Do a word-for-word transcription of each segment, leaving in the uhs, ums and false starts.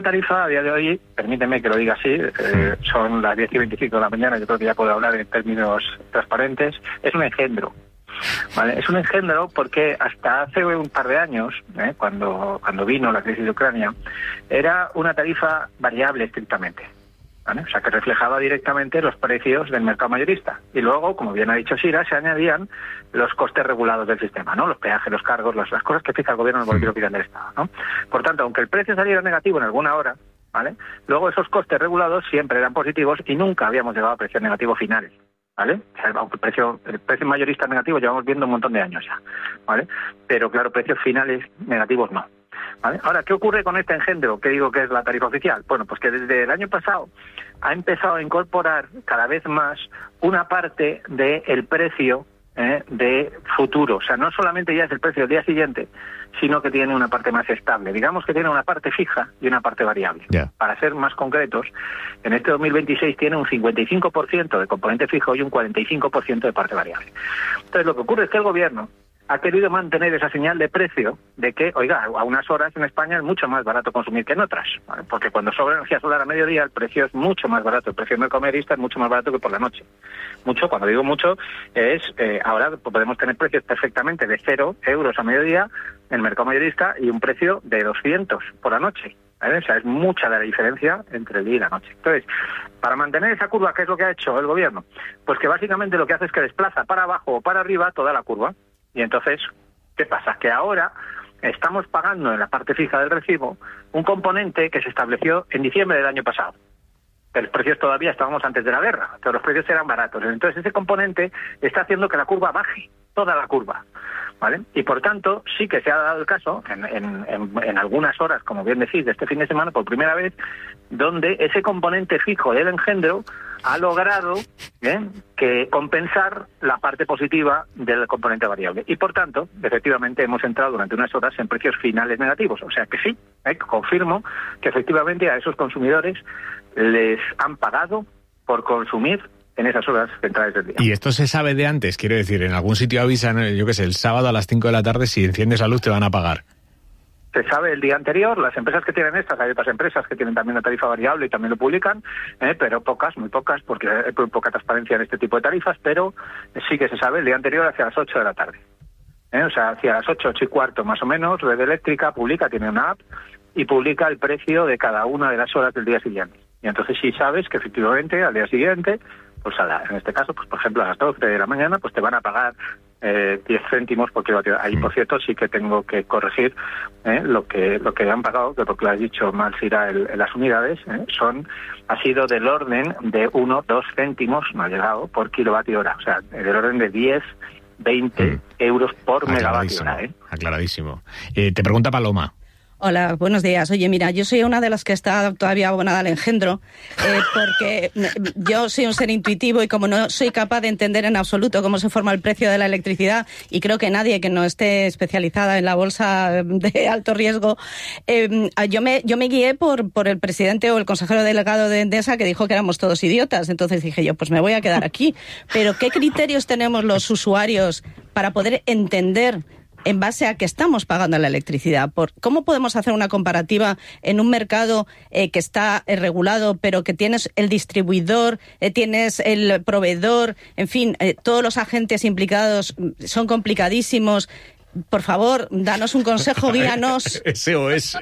tarifa a día de hoy, permíteme que lo diga así, eh, son las diez y veinticinco de la mañana, yo creo que ya puedo hablar en términos transparentes, es un engendro. Vale, es un engendro porque hasta hace un par de años, eh, cuando, cuando vino la crisis de Ucrania, era una tarifa variable estrictamente. ¿Vale? O sea, que reflejaba directamente los precios del mercado mayorista. Y luego, como bien ha dicho Sira, se añadían los costes regulados del sistema, ¿no? Los peajes, los cargos, las, las cosas que fija el gobierno en el bolsillo oficial del Estado, ¿no? Por tanto, aunque el precio saliera negativo en alguna hora, ¿vale? Luego esos costes regulados siempre eran positivos y nunca habíamos llegado a precios negativos finales, ¿vale? O sea, el precio, el precio mayorista negativo llevamos viendo un montón de años ya, ¿vale? Pero claro, precios finales negativos no. ¿Vale? Ahora, ¿qué ocurre con este engendro que digo que es la tarifa oficial? Bueno, pues que desde el año pasado ha empezado a incorporar cada vez más una parte del precio eh, de futuro. O sea, no solamente ya es el precio del día siguiente, sino que tiene una parte más estable. Digamos que tiene una parte fija y una parte variable. Yeah. Para ser más concretos, en este dos mil veintiséis tiene un cincuenta y cinco por ciento de componente fijo y un cuarenta y cinco por ciento de parte variable. Entonces, lo que ocurre es que el gobierno ha querido mantener esa señal de precio de que, oiga, a unas horas en España es mucho más barato consumir que en otras, ¿vale? Porque cuando sobra energía solar a mediodía el precio es mucho más barato, el precio del mercado mayorista es mucho más barato que por la noche. Mucho, cuando digo mucho, es eh, ahora podemos tener precios perfectamente de cero euros a mediodía en el mercado mayorista y un precio de doscientos por la noche. ¿Vale? O sea, es mucha la diferencia entre el día y la noche. Entonces, para mantener esa curva, ¿qué es lo que ha hecho el gobierno? Pues que básicamente lo que hace es que desplaza para abajo o para arriba toda la curva. Y entonces, ¿qué pasa? Que ahora estamos pagando en la parte fija del recibo un componente que se estableció en diciembre del año pasado. Los precios todavía estábamos antes de la guerra, pero los precios eran baratos. Entonces ese componente está haciendo que la curva baje, toda la curva, ¿vale? Y por tanto, sí que se ha dado el caso, en, en, en, en algunas horas, como bien decís, de este fin de semana, por primera vez, donde ese componente fijo del engendro ha logrado ¿eh? que compensar la parte positiva del componente variable. Y por tanto, efectivamente, hemos entrado durante unas horas en precios finales negativos. O sea que sí, ¿eh? confirmo que efectivamente a esos consumidores les han pagado por consumir en esas horas centrales del día. Y esto se sabe de antes, quiero decir, en algún sitio avisan, yo qué sé, el sábado a las cinco de la tarde, si enciendes la luz te van a pagar. Se sabe el día anterior, las empresas que tienen estas, hay otras empresas que tienen también una tarifa variable y también lo publican, eh, pero pocas, muy pocas, porque hay poca transparencia en este tipo de tarifas, pero sí que se sabe el día anterior hacia las ocho de la tarde. Eh, o sea, hacia las ocho, ocho y cuarto más o menos, Red Eléctrica publica, tiene una app, y publica el precio de cada una de las horas del día siguiente. Y entonces sí sabes que efectivamente al día siguiente, pues a la, en este caso, pues por ejemplo a las doce de la mañana, pues te van a pagar eh, diez céntimos por kilovatio. Ahí, por cierto, sí que tengo que corregir eh, lo que lo que han pagado, que porque lo has dicho mal, Sira, el, el, las unidades, eh, son ha sido del orden de uno, dos céntimos, no ha llegado, por kilovatio hora. O sea, del orden de diez, veinte mm. euros por megavatio hora. ¿eh? Aclaradísimo. Eh, te pregunta Paloma. Hola, buenos días. Oye, mira, yo soy una de las que está todavía abonada al engendro, eh, porque yo soy un ser intuitivo y como no soy capaz de entender en absoluto cómo se forma el precio de la electricidad, y creo que nadie que no esté especializada en la bolsa de alto riesgo, eh, yo me yo me guié por por el presidente o el consejero delegado de Endesa que dijo que éramos todos idiotas. Entonces dije yo, pues me voy a quedar aquí. Pero ¿qué criterios tenemos los usuarios para poder entender en base a que estamos pagando la electricidad? Por, ¿Cómo podemos hacer una comparativa en un mercado eh, que está eh, regulado, pero que tienes el distribuidor, eh, tienes el proveedor, en fin, eh, todos los agentes implicados son complicadísimos? Por favor, danos un consejo, guíanos. S O S.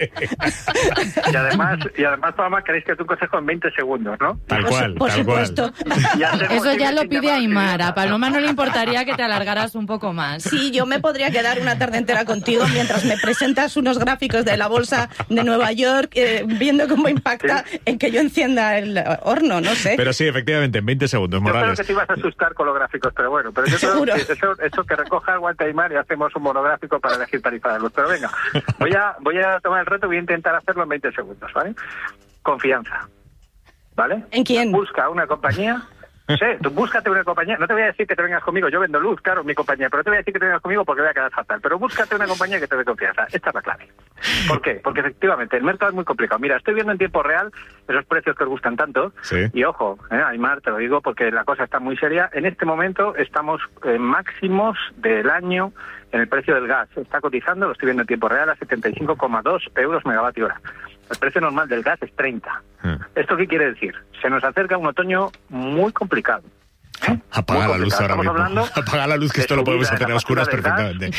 Y además, y además, Paloma, queréis que te un consejo en veinte segundos, ¿no? Tal cual, por tal supuesto. cual. Eso ya lo pide Aymar. A Paloma no le importaría que te alargaras un poco más. Sí, yo me podría quedar una tarde entera contigo mientras me presentas unos gráficos de la bolsa de Nueva York, eh, viendo cómo impacta sí. en que yo encienda el horno, no sé. Pero sí, efectivamente, en veinte segundos, Morales. Yo creo que te ibas a asustar con los gráficos, pero bueno, pero yo Seguro. creo que eso, eso que recoja el guante Aymar y hacemos un mono gráfico para elegir tarifa de luz. Pero venga, voy a voy a tomar el reto, voy a intentar hacerlo en veinte segundos, ¿vale? Confianza, ¿vale? ¿En quién? Busca una compañía, no sé, tú búscate una compañía, no te voy a decir que te vengas conmigo, yo vendo luz, claro, mi compañía, pero no te voy a decir que te vengas conmigo porque voy a quedar fatal, pero búscate una compañía que te dé confianza. Esta es la clave. ¿Por qué? Porque efectivamente el mercado es muy complicado. Mira, estoy viendo en tiempo real esos precios que os gustan tanto, sí. y ojo, eh, Aymar, te lo digo porque la cosa está muy seria. En este momento estamos en máximos del año en el precio del gas. Está cotizando, lo estoy viendo en tiempo real, a setenta y cinco coma dos euros megavatio hora. El precio normal del gas es treinta. Mm. ¿Esto qué quiere decir? Se nos acerca un otoño muy complicado. ¿Eh? Apaga muy la luz ahora mismo. Apaga la luz, que esto lo podemos hacer a oscuras perfectamente.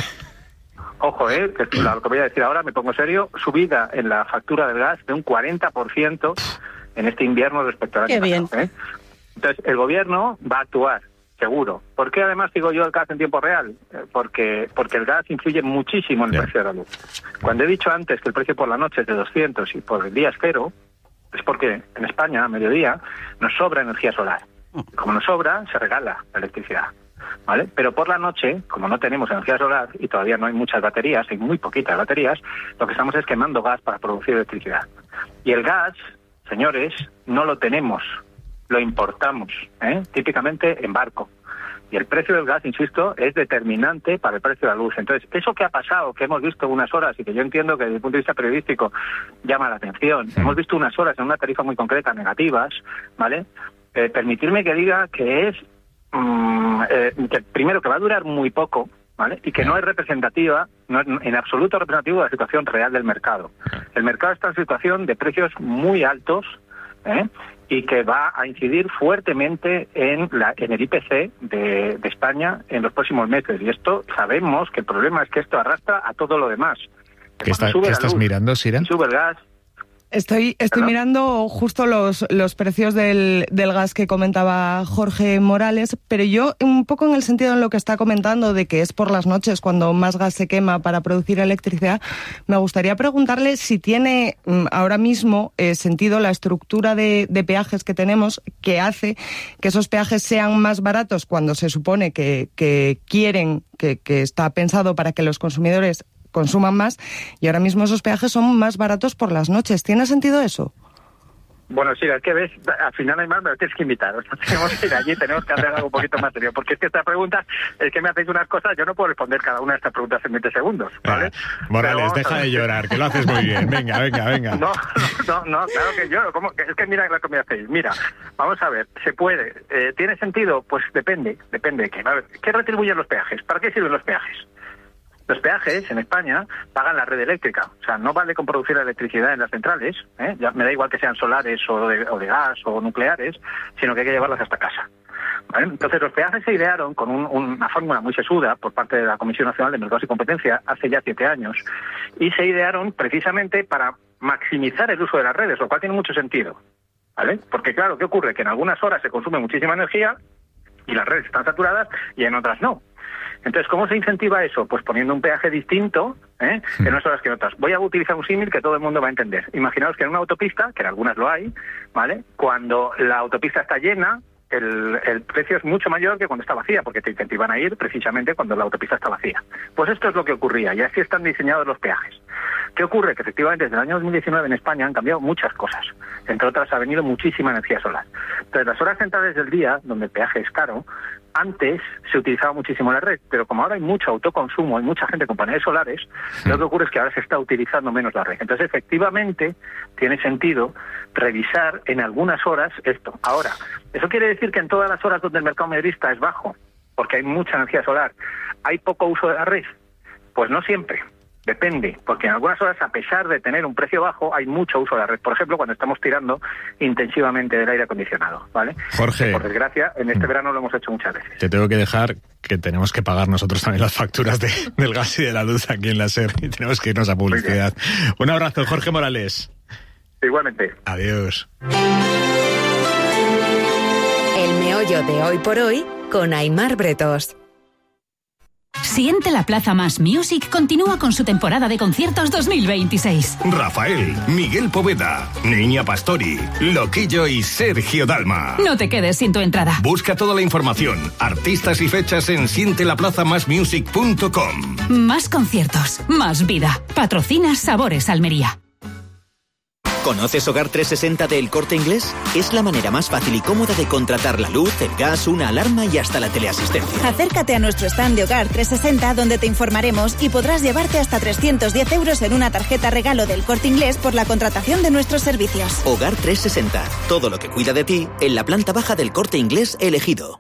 Ojo, eh, que lo que voy a decir ahora, me pongo serio, subida en la factura del gas de un cuarenta por ciento en este invierno respecto al año pasado. ¿eh? Entonces, el gobierno va a actuar, seguro. ¿Por qué además digo yo el gas en tiempo real? Eh, porque porque el gas influye muchísimo en el Bien. precio de la luz. Cuando he dicho antes que el precio por la noche es de doscientos y por el día es cero, es porque en España, a mediodía, nos sobra energía solar. Como nos sobra, se regala la electricidad. ¿Vale? Pero por la noche, como no tenemos energía solar y todavía no hay muchas baterías, hay muy poquitas baterías, lo que estamos es quemando gas para producir electricidad. Y el gas, señores, no lo tenemos, lo importamos, ¿eh? típicamente en barco. Y el precio del gas, insisto, es determinante para el precio de la luz. Entonces, eso que ha pasado, que hemos visto unas horas y que yo entiendo que desde el punto de vista periodístico llama la atención, sí. hemos visto unas horas en una tarifa muy concreta negativas, ¿vale? Eh, permitirme que diga que es mm, eh, que primero que va a durar muy poco, ¿vale? Y que no es representativa, no es en absoluto representativo de la situación real del mercado. El mercado está en situación de precios muy altos, ¿eh? y que va a incidir fuertemente en, la, en el I P C de, de España en los próximos meses. Y esto sabemos que el problema es que esto arrastra a todo lo demás. ¿Qué, está, ¿qué estás luz, mirando, Sira? Sube el gas. Estoy, estoy mirando justo los, los precios del, del gas que comentaba Jorge Morales, pero yo un poco en el sentido en lo que está comentando de que es por las noches cuando más gas se quema para producir electricidad, me gustaría preguntarle si tiene ahora mismo eh, sentido la estructura de, de peajes que tenemos que hace que esos peajes sean más baratos cuando se supone que, que quieren, que, que está pensado para que los consumidores consuman más, y ahora mismo esos peajes son más baratos por las noches. ¿Tiene sentido eso? Bueno, sí, es que ves, al final hay más, me lo tienes que invitar. O sea, tenemos que ir allí, tenemos que hacer algo un poquito más serio. Porque es que esta pregunta, es que me hacéis unas cosas, yo no puedo responder cada una de estas preguntas en veinte segundos, ¿vale? Ah, Morales, deja de llorar, que lo haces muy bien. Venga, venga, venga. No, no, no, claro que lloro. ¿Cómo? Es que mira lo que me hacéis. Mira, vamos a ver, ¿se puede? Eh, ¿Tiene sentido? Pues depende, depende de qué. A ver, ¿qué retribuyen los peajes? ¿Para qué sirven los peajes? Los peajes en España pagan la red eléctrica. O sea, no vale con producir la electricidad en las centrales, ¿eh? Ya me da igual que sean solares o de, o de gas o nucleares, sino que hay que llevarlas hasta casa. ¿Vale? Entonces, los peajes se idearon con un, una fórmula muy sesuda por parte de la Comisión Nacional de Mercados y Competencia hace ya siete años, y se idearon precisamente para maximizar el uso de las redes, lo cual tiene mucho sentido. ¿Vale? Porque, claro, ¿qué ocurre? Que en algunas horas se consume muchísima energía y las redes están saturadas y en otras no. Entonces, ¿cómo se incentiva eso? Pues poniendo un peaje distinto, ¿eh? en unas horas que en otras. Voy a utilizar un símil que todo el mundo va a entender. Imaginaos que en una autopista, que en algunas lo hay, ¿vale? Cuando la autopista está llena, el, el precio es mucho mayor que cuando está vacía, porque te incentivan a ir precisamente cuando la autopista está vacía. Pues esto es lo que ocurría, y así están diseñados los peajes. ¿Qué ocurre? Que efectivamente desde el año dos mil diecinueve en España han cambiado muchas cosas. Entre otras, ha venido muchísima energía solar. Entonces, las horas centrales del día, donde el peaje es caro, antes se utilizaba muchísimo la red, pero como ahora hay mucho autoconsumo, hay mucha gente con paneles solares, sí. lo que ocurre es que ahora se está utilizando menos la red. Entonces, efectivamente, tiene sentido revisar en algunas horas esto. Ahora, ¿eso quiere decir que en todas las horas donde el mercado mayorista es bajo, porque hay mucha energía solar, hay poco uso de la red? Pues no siempre. Depende, porque en algunas horas, a pesar de tener un precio bajo, hay mucho uso de la red. Por ejemplo, cuando estamos tirando intensivamente del aire acondicionado, ¿vale? Jorge. Por desgracia, en este verano lo hemos hecho muchas veces. Te tengo que dejar que tenemos que pagar nosotros también las facturas de, del gas y de la luz aquí en la SER y tenemos que irnos a publicidad. Un abrazo, Jorge Morales. Igualmente. Adiós. El meollo de Hoy por Hoy con Aimar Bretos. Siente la Plaza Más Music continúa con su temporada de conciertos dos mil veintiséis. Rafael, Miguel Poveda, Niña Pastori, Loquillo y Sergio Dalma. No te quedes sin tu entrada. Busca toda la información, artistas y fechas en siente la plaza más music punto com. Más conciertos, más vida. Patrocina Sabores Almería. ¿Conoces Hogar trescientos sesenta de El Corte Inglés? Es la manera más fácil y cómoda de contratar la luz, el gas, una alarma y hasta la teleasistencia. Acércate a nuestro stand de Hogar trescientos sesenta donde te informaremos y podrás llevarte hasta trescientos diez euros en una tarjeta regalo del Corte Inglés por la contratación de nuestros servicios. Hogar trescientos sesenta. Todo lo que cuida de ti en la planta baja del Corte Inglés elegido.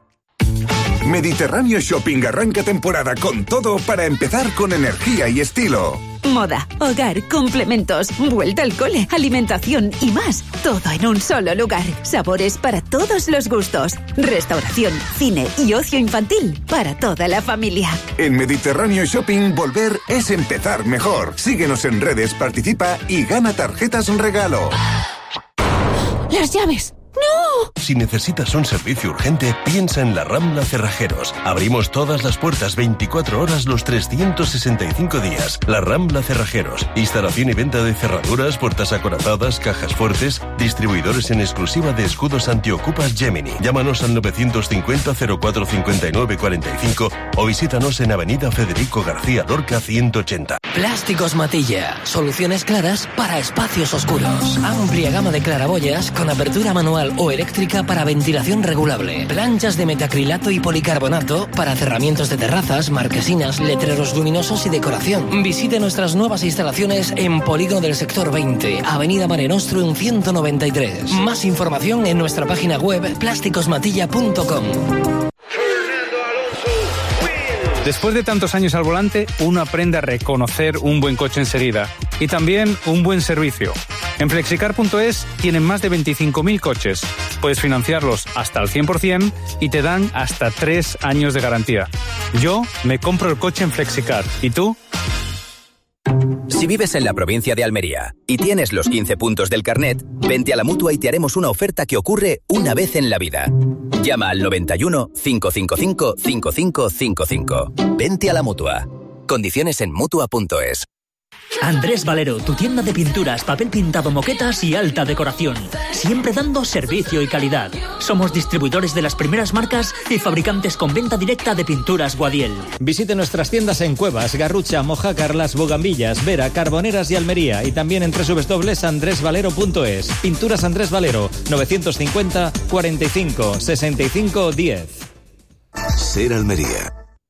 Mediterráneo Shopping arranca temporada con todo para empezar con energía y estilo. Moda, hogar, complementos, vuelta al cole, alimentación y más. Todo en un solo lugar. Sabores para todos los gustos. Restauración, cine y ocio infantil para toda la familia. En Mediterráneo Shopping, volver es empezar mejor. Síguenos en redes, participa y gana tarjetas regalo. ¡Las llaves! ¡No! Si necesitas un servicio urgente, piensa en la Rambla Cerrajeros. Abrimos todas las puertas veinticuatro horas los trescientos sesenta y cinco días. La Rambla Cerrajeros. Instalación y venta de cerraduras, puertas acorazadas, cajas fuertes. Distribuidores en exclusiva de escudos antiocupas Gemini. Llámanos al novecientos cincuenta cero cuatro cincuenta y nueve cuarenta y cinco o visítanos en Avenida Federico García Lorca ciento ochenta. Plásticos Matilla. Soluciones claras para espacios oscuros. Amplia gama de claraboyas con apertura manual o eléctrica para ventilación regulable. Planchas de metacrilato y policarbonato para cerramientos de terrazas, marquesinas, letreros luminosos y decoración. Visite nuestras nuevas instalaciones en Polígono del Sector veinte, Avenida Mare Nostrum ciento noventa y tres. Más información en nuestra página web plásticos matilla punto com. Después de tantos años al volante, uno aprende a reconocer un buen coche enseguida y también un buen servicio. En flexicar punto es tienen más de veinticinco mil coches. Puedes financiarlos hasta el cien por ciento y te dan hasta tres años de garantía. Yo me compro el coche en Flexicar. ¿Y tú? Si vives en la provincia de Almería y tienes los quince puntos del carnet, vente a la Mutua y te haremos una oferta que ocurre una vez en la vida. Llama al noventa y uno, cinco cinco cinco, cinco cinco cinco cinco. Vente a la Mutua. Condiciones en Mutua punto es. Andrés Valero, tu tienda de pinturas, papel pintado, moquetas y alta decoración. Siempre dando servicio y calidad. Somos distribuidores de las primeras marcas y fabricantes con venta directa de pinturas Guadiel. Visite nuestras tiendas en Cuevas, Garrucha, Mojácar, Las Bogambillas, Vera, Carboneras y Almería. Y también en doble u doble u doble u punto andrés valero punto es. Pinturas Andrés Valero, novecientos cincuenta, cuarenta y cinco, sesenta y cinco, diez. Ser Almería.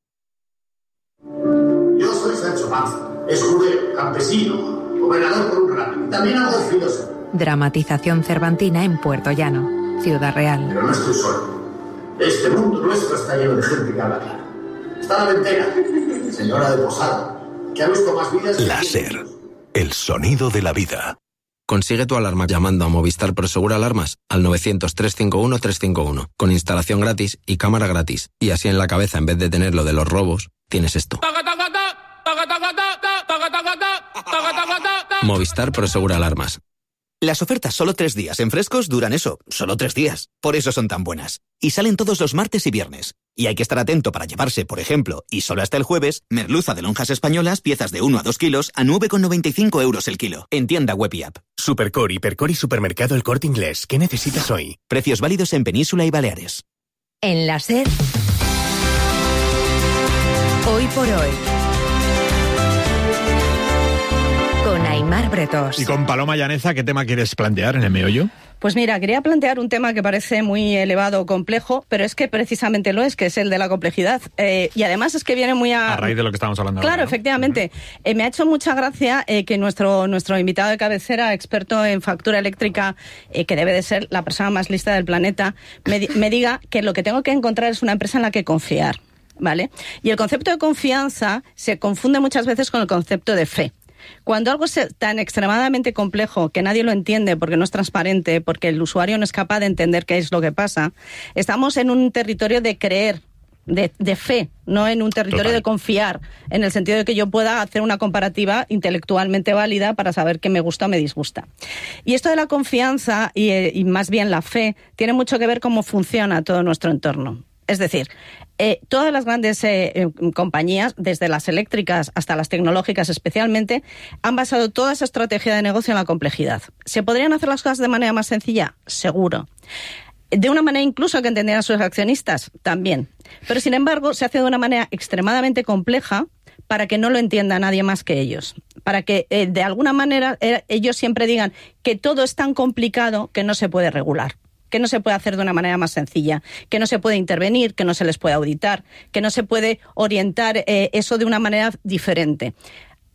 Yo soy Sancho Panza. Es jugué, campesino, gobernador por un rato, también algo filósofo. Dramatización cervantina en Puerto Llano, Ciudad Real. Pero no estoy solo. Este mundo nuestro está lleno de gente que habla claro. Está la ventera, señora de Posada, que ha visto más vidas... La SER, el sonido de la vida. Consigue tu alarma llamando a Movistar Prosegur Alarmas al novecientos, trescientos cincuenta y uno, trescientos cincuenta y uno, con instalación gratis y cámara gratis. Y así en la cabeza, en vez de tener lo de los robos, tienes esto. Movistar Prosegur Alarmas. Las ofertas solo tres días en Frescos duran eso, solo tres días. Por eso son tan buenas. Y salen todos los martes y viernes. Y hay que estar atento para llevarse, por ejemplo, y solo hasta el jueves, merluza de lonjas españolas, piezas de uno a dos kilos, a nueve con noventa y cinco euros el kilo. En tienda web y app. Supercore, Hipercore y Supermercado El Corte Inglés. ¿Qué necesitas hoy? Precios válidos en Península y Baleares. En la SER, hoy por hoy, con Aimar Bretos. Y con Paloma Llaneza, ¿qué tema quieres plantear en el meollo? Pues mira, quería plantear un tema que parece muy elevado o complejo, pero es que precisamente lo es, que es el de la complejidad. Eh, y además es que viene muy a... A raíz de lo que estamos hablando Claro, ahora, ¿no? efectivamente. Uh-huh. Eh, me ha hecho mucha gracia eh, que nuestro, nuestro invitado de cabecera, experto en factura eléctrica, eh, que debe de ser la persona más lista del planeta, me, me diga que lo que tengo que encontrar es una empresa en la que confiar, ¿vale? Y el concepto de confianza se confunde muchas veces con el concepto de fe. Cuando algo es tan extremadamente complejo que nadie lo entiende porque no es transparente, porque el usuario no es capaz de entender qué es lo que pasa, estamos en un territorio de creer, de, de fe, no en un territorio Total. de confiar, en el sentido de que yo pueda hacer una comparativa intelectualmente válida para saber qué me gusta o me disgusta. Y esto de la confianza y, y más bien la fe tiene mucho que ver cómo funciona todo nuestro entorno. Es decir, eh, todas las grandes eh, eh, compañías, desde las eléctricas hasta las tecnológicas especialmente, han basado toda esa estrategia de negocio en la complejidad. ¿Se podrían hacer las cosas de manera más sencilla? Seguro. De una manera incluso que entendieran sus accionistas, también. Pero, sin embargo, se hace de una manera extremadamente compleja para que no lo entienda nadie más que ellos. Para que, eh, de alguna manera, eh, ellos siempre digan que todo es tan complicado que no se puede regular, que no se puede hacer de una manera más sencilla, que no se puede intervenir, que no se les puede auditar, que no se puede orientar eh, eso de una manera diferente.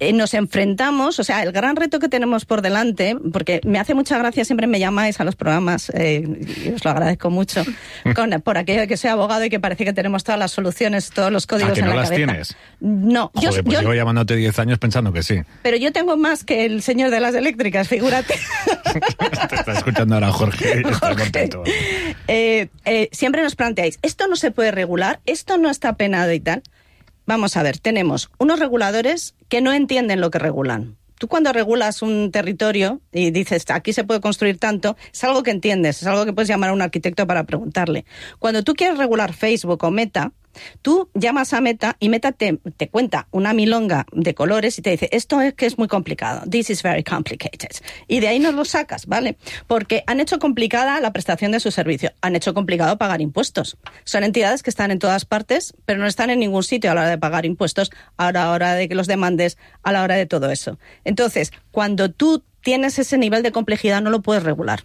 eh, nos enfrentamos, o sea, el gran reto que tenemos por delante, porque me hace mucha gracia, siempre me llamáis a los programas, eh, y os lo agradezco mucho, con, por aquello de que soy abogado y que parece que tenemos todas las soluciones, todos los códigos ¿A que en no la las cabeza. tienes? No, Joder, yo, pues yo, llevo llamándote diez años pensando que sí. pero yo tengo más que el señor de las eléctricas, figúrate. Te está escuchando ahora Jorge. Y está contento. Eh, eh, siempre nos planteáis, esto no se puede regular, esto no está penado y tal. Vamos a ver, tenemos unos reguladores que no entienden lo que regulan. Tú cuando regulas un territorio y dices, aquí se puede construir tanto, es algo que entiendes, es algo que puedes llamar a un arquitecto para preguntarle. Cuando tú quieres regular Facebook o Meta, tú llamas a Meta y Meta te, te cuenta una milonga de colores y te dice, esto es que es muy complicado, this is very complicated. Y de ahí nos lo sacas, ¿vale? Porque han hecho complicada la prestación de su servicio, han hecho complicado pagar impuestos. Son entidades que están en todas partes, pero no están en ningún sitio a la hora de pagar impuestos, a la hora de que los demandes, a la hora de todo eso. Entonces, cuando tú tienes ese nivel de complejidad, no lo puedes regular.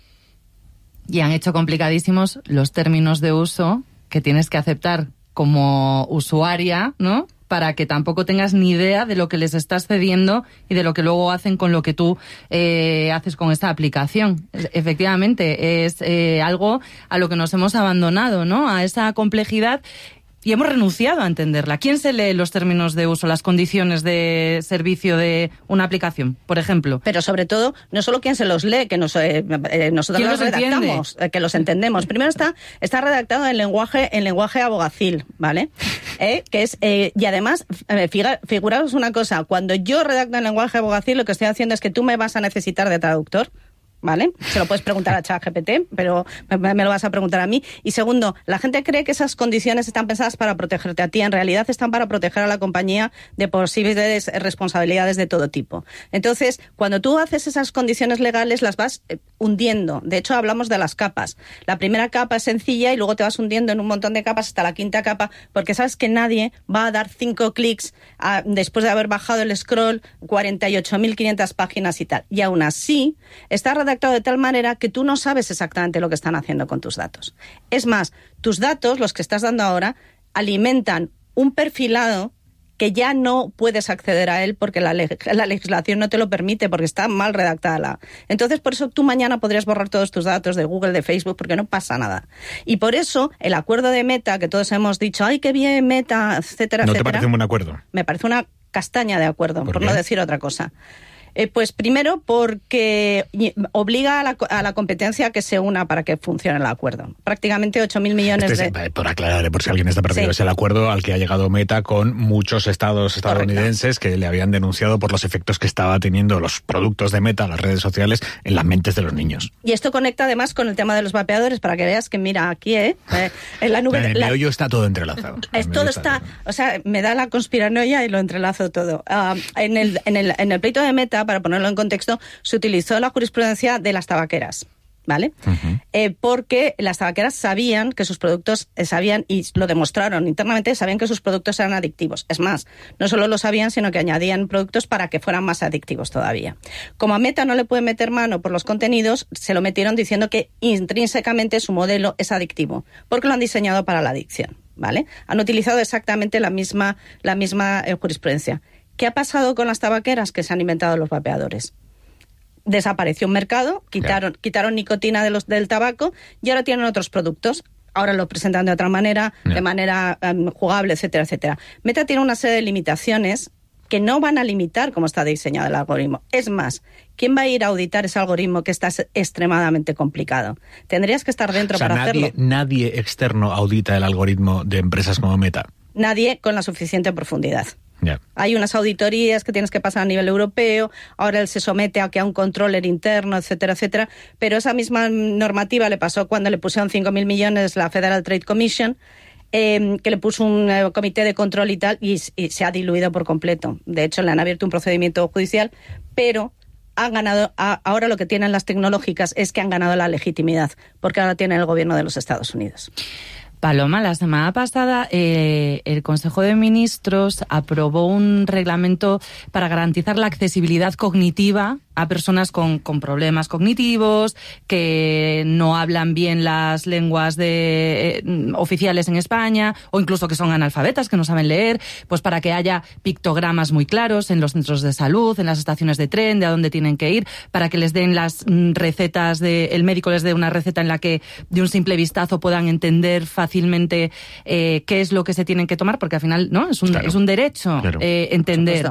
Y han hecho complicadísimos los términos de uso que tienes que aceptar como usuaria, ¿no? Para que tampoco tengas ni idea de lo que les estás cediendo y de lo que luego hacen con lo que tú eh, haces con esta aplicación. Efectivamente, es eh, algo a lo que nos hemos abandonado, ¿no? A esa complejidad. Y hemos renunciado a entenderla. ¿Quién se lee los términos de uso, las condiciones de servicio de una aplicación, por ejemplo? Pero sobre todo, no solo quién se los lee, que nos, eh, eh, nosotros los, los redactamos, eh, que los entendemos. Primero está está redactado en lenguaje en lenguaje abogacil, ¿vale? Eh, que es eh, y además, eh, figa, figuraos una cosa, cuando yo redacto en lenguaje abogacil, lo que estoy haciendo es que tú me vas a necesitar de traductor. ¿Vale? Se lo puedes preguntar a ChatGPT, pero me, me lo vas a preguntar a mí. Y segundo, la gente cree que esas condiciones están pensadas para protegerte a ti. En realidad están para proteger a la compañía de posibles responsabilidades de todo tipo. Entonces, cuando tú haces esas condiciones legales, las vas hundiendo. De hecho, hablamos de las capas. La primera capa es sencilla y luego te vas hundiendo en un montón de capas hasta la quinta capa, porque sabes que nadie va a dar cinco clics a, después de haber bajado el scroll, cuarenta y ocho mil quinientas páginas y tal. Y aún así, está redactado de tal manera que tú no sabes exactamente lo que están haciendo con tus datos. Es más, tus datos, los que estás dando ahora, alimentan un perfilado que ya no puedes acceder a él porque la, leg- la legislación no te lo permite, porque está mal redactada. Entonces, por eso tú mañana podrías borrar todos tus datos de Google, de Facebook, porque no pasa nada. Y por eso, el acuerdo de Meta, que todos hemos dicho, ¡ay, qué bien, Meta!, etcétera, ¿No etcétera. te parece un buen acuerdo? Me parece una castaña de acuerdo, por, ¿Por no qué? decir otra cosa. Eh, pues primero porque obliga a la, a la competencia a que se una para que funcione el acuerdo. Prácticamente ocho mil millones este es, de... Por aclarar, por si alguien está perdido, sí. Es el acuerdo al que ha llegado Meta con muchos estados estadounidenses. Correcto. Que le habían denunciado por los efectos que estaba teniendo los productos de Meta, las redes sociales, en las mentes de los niños. Y esto conecta además con el tema de los vapeadores, para que veas que, mira, aquí, ¿eh? eh en la nube... En el la... meollo está todo entrelazado. Es, todo está... está o sea, me da la conspiranoia y lo entrelazo todo. Uh, en, el, en, el, en el pleito de Meta, para ponerlo en contexto, se utilizó la jurisprudencia de las tabaqueras, ¿vale? Uh-huh. Eh, porque las tabaqueras sabían que sus productos, eh, sabían, y lo demostraron internamente, sabían que sus productos eran adictivos. Es más, no solo lo sabían, sino que añadían productos para que fueran más adictivos todavía. Como a Meta no le puede meter mano por los contenidos, se lo metieron diciendo que intrínsecamente su modelo es adictivo, porque lo han diseñado para la adicción, ¿vale? Han utilizado exactamente la misma, la misma eh, jurisprudencia. ¿Qué ha pasado con las tabaqueras? Que se han inventado los vapeadores. Desapareció un mercado, quitaron, yeah. quitaron nicotina de los, del tabaco y ahora tienen otros productos. Ahora lo presentan de otra manera, yeah. de manera um, jugable, etcétera, etcétera. Meta tiene una serie de limitaciones que no van a limitar cómo está diseñado el algoritmo. Es más, ¿quién va a ir a auditar ese algoritmo que está extremadamente complicado? Tendrías que estar dentro, o sea, para nadie, hacerlo. Nadie externo audita el algoritmo de empresas como Meta. Nadie con la suficiente profundidad. Yeah. Hay unas auditorías que tienes que pasar a nivel europeo, ahora él se somete a que a un controller interno, etcétera, etcétera, pero esa misma normativa le pasó cuando le pusieron cinco mil millones la Federal Trade Commission, eh, que le puso un eh, comité de control y tal, y, y se ha diluido por completo. De hecho, le han abierto un procedimiento judicial, pero han ganado, a, ahora lo que tienen las tecnológicas es que han ganado la legitimidad, porque ahora tienen el gobierno de los Estados Unidos. Paloma, la semana pasada eh, el Consejo de Ministros aprobó un reglamento para garantizar la accesibilidad cognitiva a personas con, con problemas cognitivos, que no hablan bien las lenguas de, eh, oficiales en España, o incluso que son analfabetas, que no saben leer, pues para que haya pictogramas muy claros en los centros de salud, en las estaciones de tren, de a dónde tienen que ir, para que les den las mm, recetas, de, el médico les dé una receta en la que de un simple vistazo puedan entender fácilmente eh, qué es lo que se tienen que tomar, porque al final, ¿no? Es un, claro. es un derecho claro. eh, entender.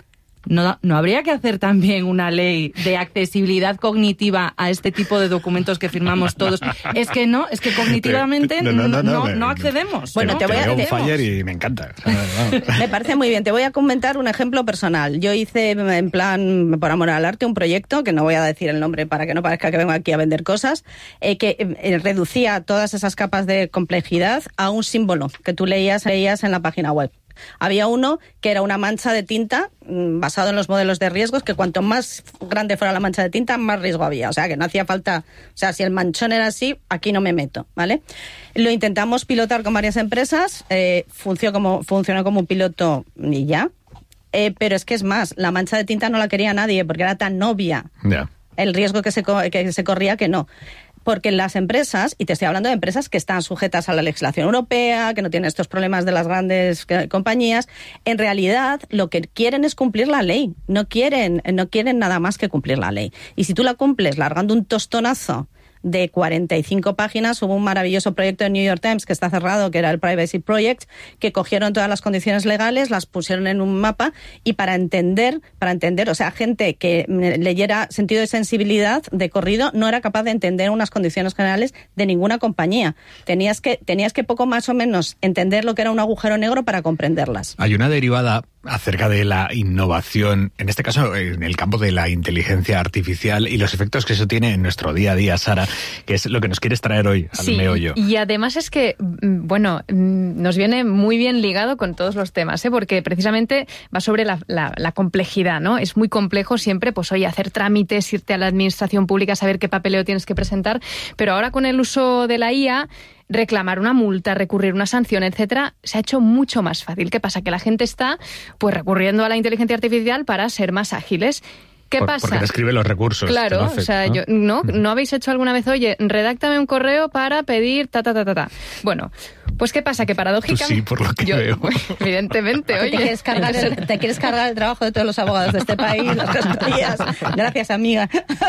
¿No, ¿No habría que hacer también una ley de accesibilidad cognitiva a este tipo de documentos que firmamos todos? Es que no, es que cognitivamente no, no, no, no, no accedemos. Bueno, ¿no? te voy a decir. Y me encanta. Me parece muy bien. Te voy a comentar un ejemplo personal. Yo hice, en plan, por amor al arte, un proyecto, que no voy a decir el nombre para que no parezca que vengo aquí a vender cosas, eh, que eh, reducía todas esas capas de complejidad a un símbolo que tú leías, leías en la página web. Había uno que era una mancha de tinta basado en los modelos de riesgos, que cuanto más grande fuera la mancha de tinta, más riesgo había. O sea, que no hacía falta... O sea, si el manchón era así, aquí no me meto, ¿vale? Lo intentamos pilotar con varias empresas, eh, funcionó como, funcionó como un piloto y ya. Eh, pero es que es más, la mancha de tinta no la quería nadie porque era tan obvia. Yeah. El riesgo que se, que se corría que no. Porque las empresas, y te estoy hablando de empresas que están sujetas a la legislación europea, que no tienen estos problemas de las grandes compañías, en realidad lo que quieren es cumplir la ley. No quieren, no quieren nada más que cumplir la ley. Y si tú la cumples largando un tostonazo de cuarenta y cinco páginas, hubo un maravilloso proyecto en New York Times que está cerrado, que era el Privacy Project, que cogieron todas las condiciones legales, las pusieron en un mapa y para entender, para entender, o sea, gente que leyera sentido de sensibilidad de corrido no era capaz de entender unas condiciones generales de ninguna compañía. Tenías que, tenías que poco más o menos entender lo que era un agujero negro para comprenderlas. Hay una derivada acerca de la innovación, en este caso en el campo de la inteligencia artificial y los efectos que eso tiene en nuestro día a día, Sara, que es lo que nos quieres traer hoy al sí, meollo. Y además es que, bueno, nos viene muy bien ligado con todos los temas, ¿eh? Porque precisamente va sobre la, la, la complejidad, ¿no? Es muy complejo siempre, pues oye, hacer trámites, irte a la administración pública, saber qué papeleo tienes que presentar, pero ahora con el uso de la I A, reclamar una multa, recurrir una sanción, etcétera, se ha hecho mucho más fácil. ¿Qué pasa? Que la gente está pues recurriendo a la inteligencia artificial para ser más ágiles. ¿Qué Por, pasa? Porque te escribe los recursos. Claro, no afecta, o sea, ¿no? yo, ¿no? ¿no habéis hecho alguna vez, oye, redáctame un correo para pedir ta, ta, ta, ta, ta? Bueno, pues ¿qué pasa? Que paradójicamente... Tú sí, por lo que yo, veo. Evidentemente, oye... ¿Te quieres, cargar el, te quieres cargar el trabajo de todos los abogados de este país, las gestorías. Gracias, amiga.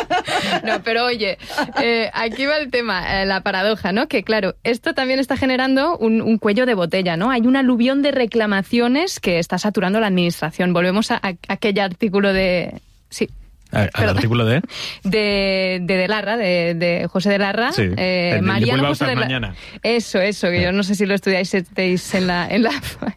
No, pero oye, eh, aquí va el tema, eh, la paradoja, ¿no? Que claro, esto también está generando un, un cuello de botella, ¿no? Hay un aluvión de reclamaciones que está saturando la administración. Volvemos a, a aquel artículo de... Sí. ¿Al Perdón. artículo de? De, de De Larra, de, de José de Larra. Sí, eh, Mariano José de Larra. Mañana. Eso, eso, que sí. Yo no sé si lo estudiáis en la, en la...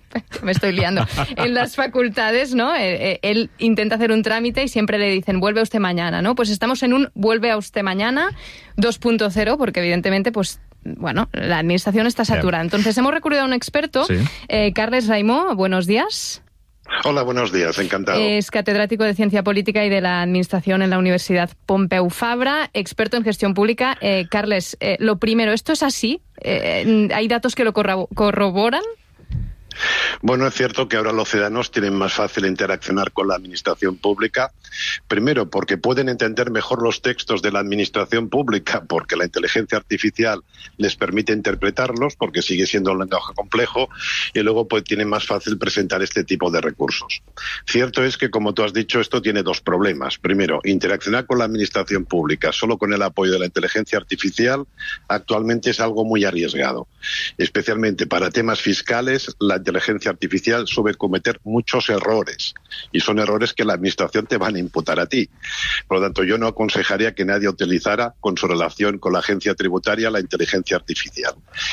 Me estoy liando. En las facultades, ¿no? Eh, él intenta hacer un trámite y siempre le dicen, vuelve usted mañana, ¿no? Pues estamos en un vuelve a usted mañana dos punto cero, porque evidentemente, pues, bueno, la administración está saturada. Entonces, hemos recurrido a un experto, sí. eh, Carles Raimó, buenos días. Hola, buenos días, encantado. Es catedrático de Ciencia Política y de la Administración en la Universidad Pompeu Fabra, experto en gestión pública. Eh, Carles, eh, lo primero, ¿esto es así? Eh, ¿Hay datos que lo corroboran? Bueno, es cierto que ahora los ciudadanos tienen más fácil interaccionar con la administración pública. Primero, porque pueden entender mejor los textos de la administración pública, porque la inteligencia artificial les permite interpretarlos, porque sigue siendo un lenguaje complejo, y luego pues tienen más fácil presentar este tipo de recursos. Cierto es que, como tú has dicho, esto tiene dos problemas. Primero, interaccionar con la administración pública solo con el apoyo de la inteligencia artificial actualmente es algo muy arriesgado. Especialmente para temas fiscales, la inteligencia artificial suele cometer muchos errores, y son errores que la administración te van a imputar a ti. Por lo tanto, yo no aconsejaría que nadie utilizara con su relación con la agencia tributaria la inteligencia artificial.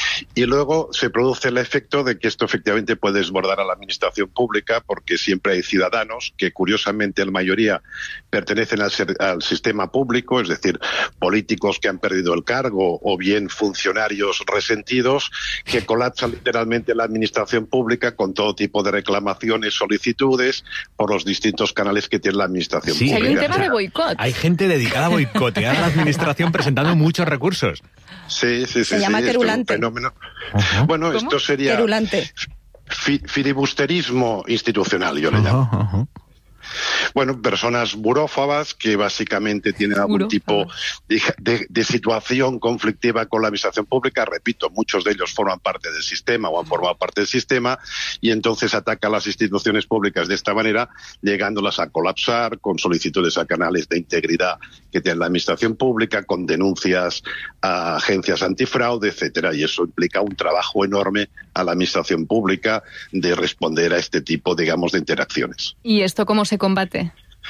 Y luego se produce el efecto de que esto efectivamente puede desbordar a la administración pública, porque siempre hay ciudadanos que, curiosamente, en mayoría pertenecen al, ser, al sistema público, es decir, políticos que han perdido el cargo o bien funcionarios resentidos, que colapsan literalmente la administración pública con todo tipo de reclamaciones, solicitudes por los distintos canales que tiene la administración sí, pública. Hay un tema de boicot. Hay gente dedicada a boicotear la administración presentando muchos recursos. Sí, sí, sí. Se sí, llama sí, querulante. Esto es un fenómeno. Uh-huh. Bueno, ¿Cómo? Esto sería querulante. Fi- filibusterismo institucional, yo le llamo. Uh-huh, uh-huh. Bueno, personas burófobas que básicamente tienen algún Burófobas. tipo de, de, de situación conflictiva con la administración pública. Repito, muchos de ellos forman parte del sistema o han formado parte del sistema y entonces atacan las instituciones públicas de esta manera, llegándolas a colapsar con solicitudes a canales de integridad que tiene la administración pública, con denuncias a agencias antifraude, etcétera. Y eso implica un trabajo enorme a la administración pública de responder a este tipo, digamos, de interacciones. ¿Y esto cómo se combate?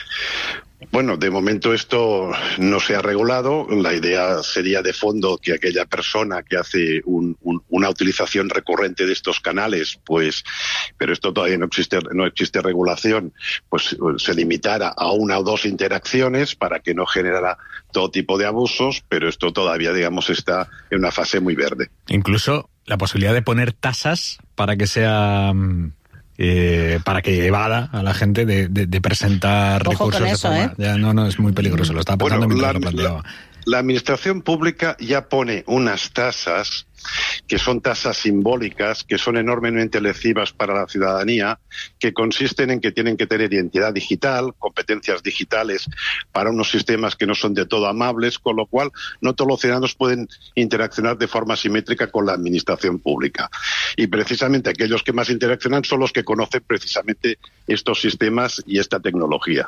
Bueno, de momento esto no se ha regulado. La idea sería de fondo que aquella persona que hace un, un, una utilización recurrente de estos canales, pues, pero esto todavía no existe, no existe regulación, pues se limitara a una o dos interacciones para que no generara todo tipo de abusos, pero esto todavía, digamos, está en una fase muy verde. Incluso la posibilidad de poner tasas para que sea... Eh, para que evada a la gente de, de, de presentar Ojo recursos con de eso, forma... ¿eh? Ya, no, no, es muy peligroso, lo estaba pensando Bueno, mientras la, lo planteaba. La, la administración pública ya pone unas tasas que son tasas simbólicas, que son enormemente lesivas para la ciudadanía, que consisten en que tienen que tener identidad digital, competencias digitales para unos sistemas que no son de todo amables, con lo cual no todos los ciudadanos pueden interaccionar de forma simétrica con la administración pública. Y precisamente aquellos que más interaccionan son los que conocen precisamente estos sistemas y esta tecnología.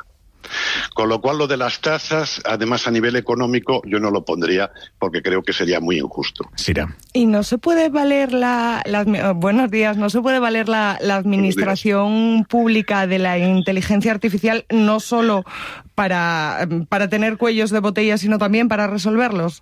Con lo cual, lo de las tasas, además a nivel económico, yo no lo pondría porque creo que sería muy injusto. Sira. Y no se puede valer la, la buenos días, no se puede valer la, la administración pública de la inteligencia artificial no solo para, para tener cuellos de botella, sino también para resolverlos.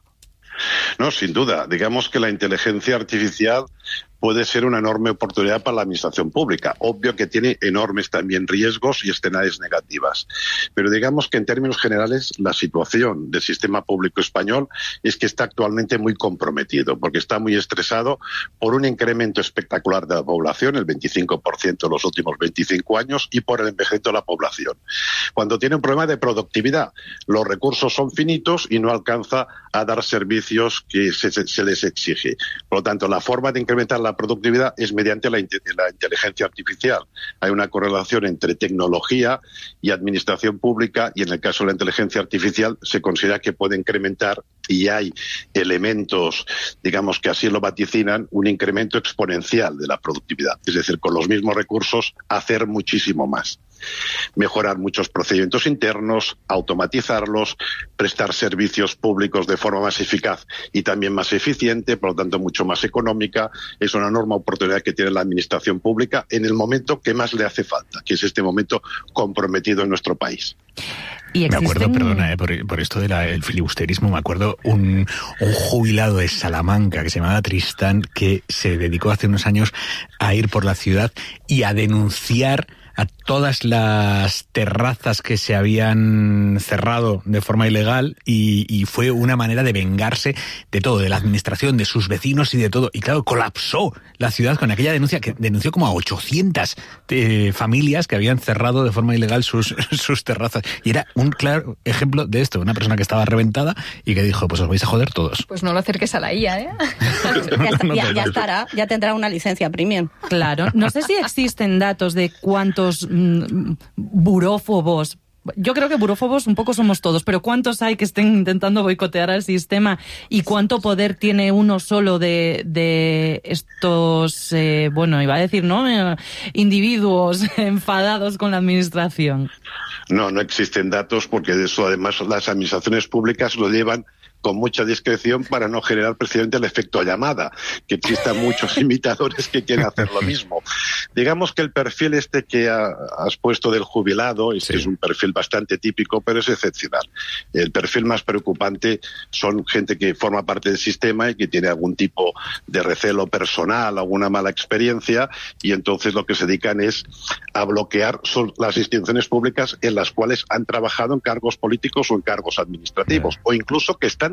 No, sin duda. Digamos que la inteligencia artificial puede ser una enorme oportunidad para la administración pública. Obvio que tiene enormes también riesgos y escenarios negativas. Pero digamos que en términos generales la situación del sistema público español es que está actualmente muy comprometido, porque está muy estresado por un incremento espectacular de la población, el veinticinco por ciento en los últimos veinticinco años, y por el envejecimiento de la población. Cuando tiene un problema de productividad, los recursos son finitos y no alcanza a dar servicios que se, se les exige. Por lo tanto, la forma de incrementar la productividad es mediante la, la inteligencia artificial. Hay una correlación entre tecnología y administración pública, y en el caso de la inteligencia artificial se considera que puede incrementar, y hay elementos, digamos, que así lo vaticinan, un incremento exponencial de la productividad. Es decir, con los mismos recursos hacer muchísimo más. Mejorar muchos procedimientos internos, automatizarlos, prestar servicios públicos de forma más eficaz y también más eficiente, por lo tanto mucho más económica. Es una enorme oportunidad que tiene la administración pública en el momento que más le hace falta, que es este momento comprometido en nuestro país. ¿Y existen... Me acuerdo, perdona, eh, por, por esto del filibusterismo, me acuerdo un, un jubilado de Salamanca que se llamaba Tristán, que se dedicó hace unos años a ir por la ciudad y a denunciar a todas las terrazas que se habían cerrado de forma ilegal, y, y fue una manera de vengarse de todo, de la administración, de sus vecinos y de todo. Y claro, colapsó la ciudad con aquella denuncia, que denunció como a ochocientas eh, familias que habían cerrado de forma ilegal sus, sus terrazas. Y era un claro ejemplo de esto, una persona que estaba reventada y que dijo, pues os vais a joder todos. Pues no lo acerques a la I A, ¿eh? ya, está, ya, ya estará, ya tendrá una licencia premium. Claro, no sé si existen datos de cuántos mm, burófobos. Yo creo que burófobos un poco somos todos, pero ¿cuántos hay que estén intentando boicotear al sistema? ¿Y cuánto poder tiene uno solo de, de estos, eh, bueno, iba a decir, ¿no? Eh, individuos enfadados con la administración? No, no existen datos, porque de eso además las administraciones públicas lo llevan con mucha discreción para no generar precisamente el efecto llamada, que existan muchos imitadores que quieren hacer lo mismo. Digamos que el perfil este que ha, has puesto del jubilado, este sí. es un perfil bastante típico, pero es excepcional. El perfil más preocupante son gente que forma parte del sistema y que tiene algún tipo de recelo personal, alguna mala experiencia, y entonces lo que se dedican es a bloquear las instituciones públicas en las cuales han trabajado en cargos políticos o en cargos administrativos, sí. o incluso que están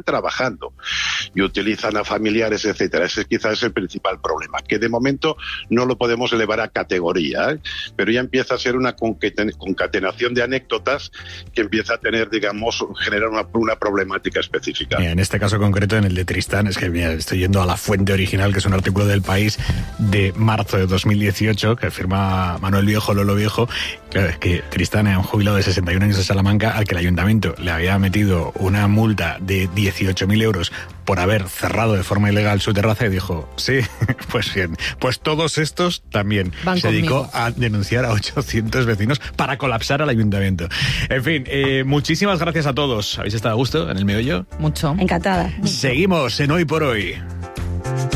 están trabajando y utilizan a familiares, etcétera. Ese quizás es el principal problema, que de momento no lo podemos elevar a categoría, ¿eh? Pero ya empieza a ser una concatenación de anécdotas que empieza a tener, digamos, generar una, una problemática específica. Mira, en este caso concreto, en el de Tristán, es que mira, estoy yendo a la fuente original, que es un artículo del País de marzo de dos mil dieciocho, que firma Manuel Viejo, Lolo Viejo. Claro, es que Tristán era un jubilado de sesenta y un años de Salamanca al que el ayuntamiento le había metido una multa de dieciocho mil euros por haber cerrado de forma ilegal su terraza, y dijo, sí, pues bien, pues todos estos también. Van se dedicó conmigo. a denunciar a ochocientos vecinos para colapsar al ayuntamiento. En fin, eh, muchísimas gracias a todos. ¿Habéis estado a gusto en el meollo? Mucho. Encantada. Seguimos en Hoy por Hoy.